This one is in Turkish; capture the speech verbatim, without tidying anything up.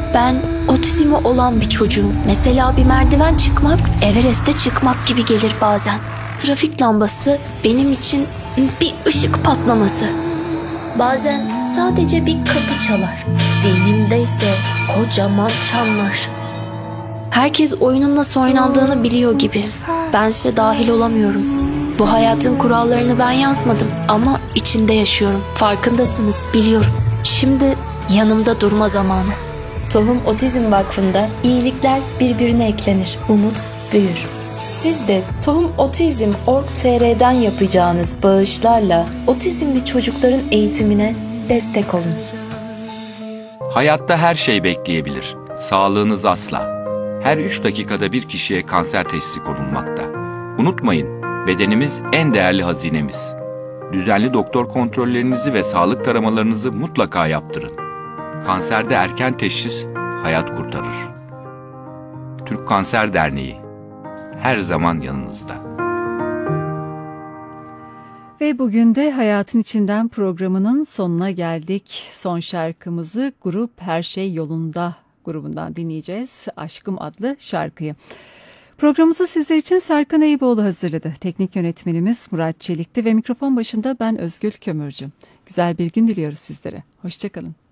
Ben otizmi olan bir çocuğum. Mesela bir merdiven çıkmak, Everest'e çıkmak gibi gelir bazen. Trafik lambası benim için bir ışık patlaması. Bazen sadece bir kapı çalar. Zihnimde ise kocaman çanlar. Herkes oyunun nasıl oynandığını biliyor gibi. Bense dahil olamıyorum. Bu hayatın kurallarını ben yazmadım ama içinde yaşıyorum. Farkındasınız, biliyorum. Şimdi yanımda durma zamanı. Tohum Otizm Vakfı'nda iyilikler birbirine eklenir. Umut büyür. Siz de tohum otizm nokta org nokta tr'den yapacağınız bağışlarla otizmli çocukların eğitimine destek olun. Hayatta her şey bekleyebilir. Sağlığınız asla. Her üç dakikada bir kişiye kanser teşhisi konulmakta. Unutmayın, bedenimiz en değerli hazinemiz. Düzenli doktor kontrollerinizi ve sağlık taramalarınızı mutlaka yaptırın. Kanserde erken teşhis hayat kurtarır. Türk Kanser Derneği her zaman yanınızda. Ve bugün de Hayatın İçinden programının sonuna geldik. Son şarkımızı grup Her Şey Yolunda grubundan dinleyeceğiz. Aşkım adlı şarkıyı. Programımızı sizler için Serkan Eyüboğlu hazırladı. Teknik yönetmenimiz Murat Çelik'ti ve mikrofon başında ben Özgül Kömürcü. Güzel bir gün diliyoruz sizlere. Hoşça kalın.